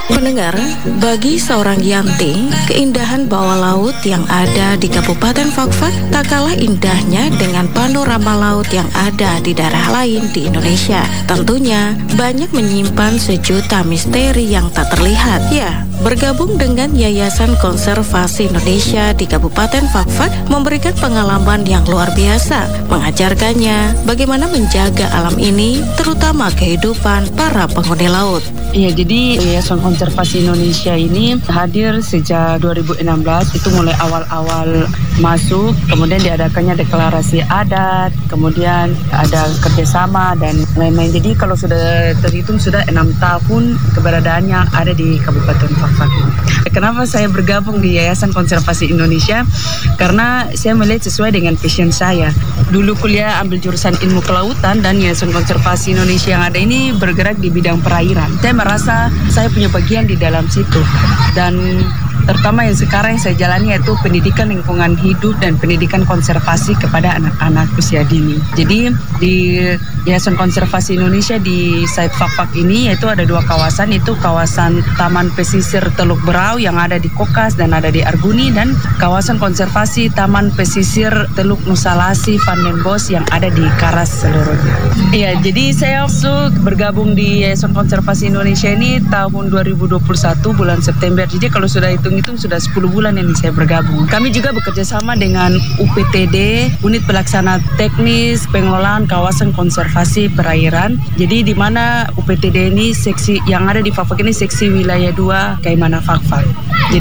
Pendengar, bagi seorang Yanti, keindahan bawah laut yang ada di Kabupaten Fakfak tak kalah indahnya dengan panorama laut yang ada di daerah lain di Indonesia. Tentunya, banyak menyimpan sejuta misteri yang tak terlihat. Ya, bergabung dengan Yayasan Konservasi Indonesia di Kabupaten Fakfak memberikan pengalaman yang luar biasa, mengajarkannya bagaimana menjaga alam ini, terutama kehidupan para penghuni laut. Iya, jadi Yayasan Konservasi Indonesia ini hadir sejak 2016, itu mulai awal-awal masuk, kemudian diadakannya deklarasi adat, kemudian ada kerjasama dan lain-lain. Jadi kalau sudah terhitung sudah 6 tahun keberadaannya ada di Kabupaten Fakfak. Kenapa saya bergabung di Yayasan Konservasi Indonesia? Karena saya melihat sesuai dengan passion saya. Dulu kuliah ambil jurusan ilmu kelautan dan Yayasan Konservasi Indonesia yang ada ini bergerak di bidang perairan. Saya merasa saya punya bagian di dalam situ, dan terutama yang sekarang yang saya jalani yaitu pendidikan lingkungan hidup dan pendidikan konservasi kepada anak-anak usia dini. Jadi di Yayasan Konservasi Indonesia di Site Fakfak ini yaitu ada 2 kawasan, itu kawasan Taman Pesisir Teluk Berau yang ada di Kokas dan ada di Arguni, dan kawasan konservasi Taman Pesisir Teluk Nusalasi Van den Bosch yang ada di Karas seluruhnya. Iya, jadi saya masuk bergabung di Yayasan Konservasi Indonesia ini tahun 2021 bulan September. Jadi kalau sudah hitung-hitung sudah 10 bulan ini saya bergabung. Kami juga bekerja sama dengan UPTD, Unit Pelaksana Teknis Pengelolaan Kawasan Konservasi Perairan. Jadi di mana UPTD ini seksi yang ada di Fakfak ini seksi wilayah 2 Kaimana Fakfak.